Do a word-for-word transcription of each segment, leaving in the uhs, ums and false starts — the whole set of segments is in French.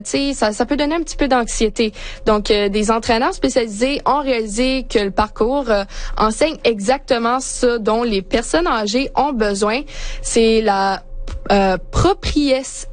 Tu sais, ça, ça peut donner un petit peu d'anxiété. Donc, euh, des entraîneurs spécialisés ont réalisé que le parcours euh, enseigne exactement ce dont les personnes âgées ont besoin. C'est la euh, propriéce,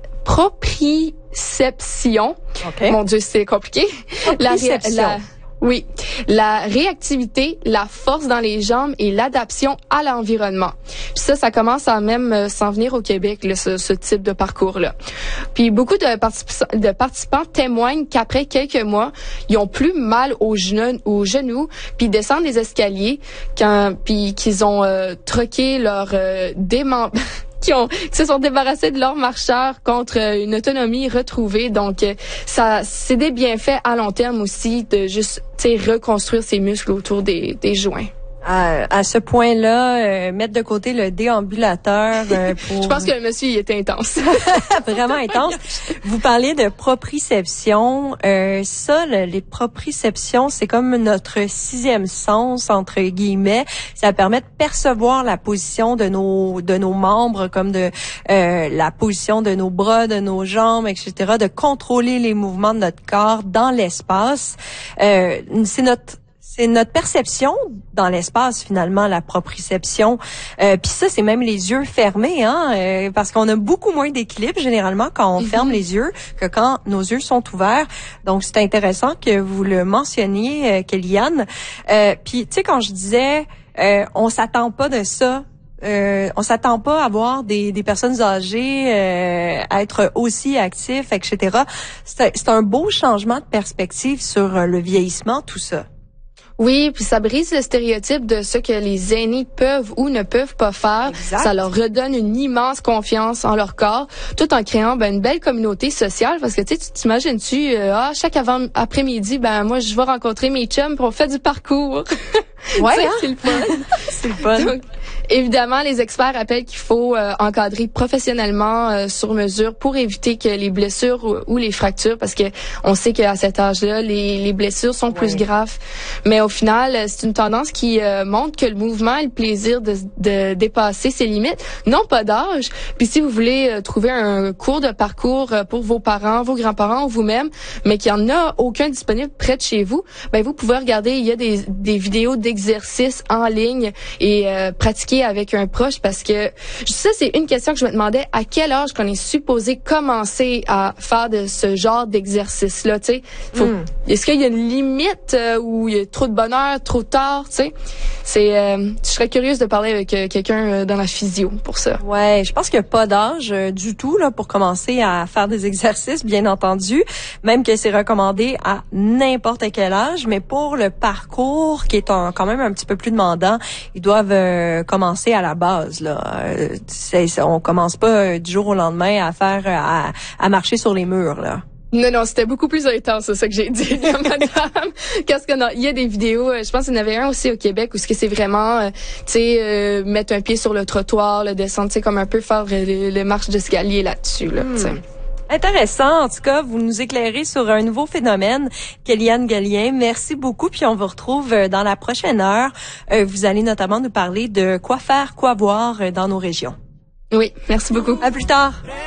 proprioception. Okay. Mon Dieu, c'est compliqué. La, ré, la Oui, la réactivité, la force dans les jambes et l'adaptation à l'environnement. Puis ça, ça commence à même euh, s'en venir au Québec, là, ce, ce type de parcours-là. Puis beaucoup de, particip- de participants témoignent qu'après quelques mois, ils ont plus mal aux genoux, aux genoux puis ils descendent les escaliers, quand, puis qu'ils ont euh, troqué leur euh, démembrement. Qui, ont, qui se sont débarrassés de leurs marcheurs contre une autonomie retrouvée. Donc, ça, c'est des bienfaits à long terme aussi de juste, tu sais, reconstruire ses muscles autour des, des joints. À, à ce point-là, euh, mettre de côté le déambulateur euh, pour... Je pense que le monsieur, il était intense. Vraiment intense. Vous parlez de proprioception. Euh, ça, le, les proprioceptions, c'est comme notre sixième sens, entre guillemets. Ça permet de percevoir la position de nos de nos membres, comme de euh, la position de nos bras, de nos jambes, et cetera, de contrôler les mouvements de notre corps dans l'espace. Euh, c'est notre C'est notre perception dans l'espace, finalement, la proprioception. Euh, Puis ça, c'est même les yeux fermés, hein, euh, parce qu'on a beaucoup moins d'équilibre, généralement, quand on mm-hmm. ferme les yeux que quand nos yeux sont ouverts. Donc, c'est intéressant que vous le mentionniez, euh, Kellyanne. Euh, Puis, tu sais, quand je disais, euh, on s'attend pas de ça, Euh, on s'attend pas à voir des, des personnes âgées euh, à être aussi actifs, et cetera. C'est, c'est un beau changement de perspective sur euh, le vieillissement, tout ça. Oui, puis ça brise le stéréotype de ce que les aînés peuvent ou ne peuvent pas faire. Exact. Ça leur redonne une immense confiance en leur corps, tout en créant ben, une belle communauté sociale. Parce que tu sais, tu t'imagines-tu, euh, ah, chaque avant après-midi, ben moi je vais rencontrer mes chums pour faire du parcours. Ouais, hein? C'est le fun. C'est le fun. Donc, évidemment, les experts rappellent qu'il faut euh, encadrer professionnellement euh, sur mesure pour éviter que les blessures ou, ou les fractures, parce que on sait qu'à cet âge-là, les, les blessures sont plus ouais. graves. Mais au final, c'est une tendance qui euh, montre que le mouvement et le plaisir de, de dépasser ses limites n'ont pas d'âge. Puis si vous voulez euh, trouver un cours de parcours euh, pour vos parents, vos grands-parents ou vous-même, mais qu'il n'y en a aucun disponible près de chez vous, ben vous pouvez regarder, il y a des, des vidéos d'exercices en ligne et euh, pratiquer avec un proche, parce que ça, c'est une question que je me demandais, à quel âge qu'on est supposé commencer à faire de ce genre d'exercice-là, tu sais? Faut, mm. Est-ce qu'il y a une limite euh, où il y a trop de bonheur, trop tard, tu sais? C'est, euh, je serais curieuse de parler avec euh, quelqu'un euh, dans la physio pour ça. Ouais, je pense qu'il n'y a pas d'âge euh, du tout là pour commencer à faire des exercices, bien entendu, même que c'est recommandé à n'importe quel âge, mais pour le parcours qui est un, quand même un petit peu plus demandant, ils doivent euh, commencer à la base là. Euh, c'est, on commence pas euh, du jour au lendemain à faire euh, à, à marcher sur les murs là. Non, non, c'était beaucoup plus intense, c'est ça que j'ai dit, madame. Qu'est-ce que non, il y a des vidéos, je pense qu'il y en avait un aussi au Québec où ce que c'est vraiment, euh, tu sais, euh, mettre un pied sur le trottoir, le descendre, tu sais, comme un peu faire le, le marche d'escalier là-dessus, là, tu sais. Hmm. Intéressant. En tout cas, vous nous éclairez sur un nouveau phénomène. Kellyanne Gallien, merci beaucoup. Puis on vous retrouve dans la prochaine heure. Vous allez notamment nous parler de quoi faire, quoi voir dans nos régions. Oui, merci beaucoup. À plus tard.